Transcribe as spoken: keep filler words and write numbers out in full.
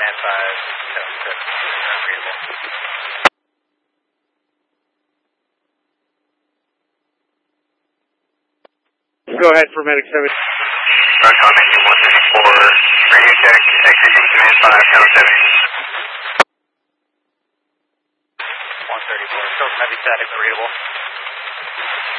Command five, seven six, readable. Go ahead for medic seven. Roger, I'll make you one thirty-four, radio check, exit Command five, seven seven. one thirty-four, still heavy static, readable.